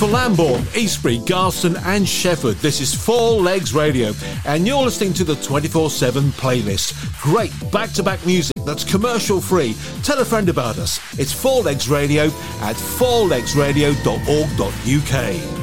for Lambourne, Eastbury, Garston and Shefford. This is Four Legs Radio, and you're listening to the 24/7 playlist. Great back-to-back music that's commercial-free. Tell a friend about us. It's Four Legs Radio at fourlegsradio.org.uk.